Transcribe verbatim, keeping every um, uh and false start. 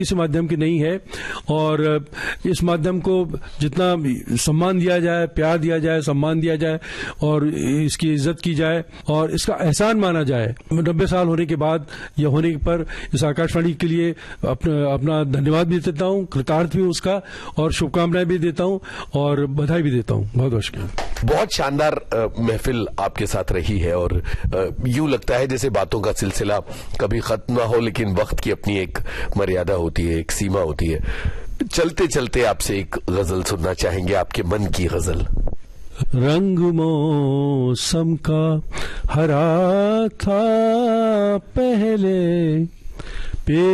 इस माध्यम की नहीं है और इस माध्यम को जितना सम्मान दिया जाए, प्यार दिया जाए, सम्मान दिया जाए और इसकी इज्जत की जाए और इसका एहसान माना जाए, नब्बे साल होने के बाद या होने पर इस आकाशवाणी के लिए अपना, अपना धन्यवाद भी देता हूं, कृतार्थ भी उसका और शुभकामनाएं भी देता हूं और बधाई भी देता हूं। बहुत बहुत शुक्रिया। बहुत शानदार महफिल आपके साथ रही है और यूं लगता है जैसे बातों का सिलसिला कभी खत्म ना हो, लेकिन वक्त की अपनी एक मर्यादा होती है, एक सीमा होती है। चलते चलते आपसे एक गजल सुनना चाहेंगे, आपके मन की गजल। रंग मौसम का हरा था पहले पे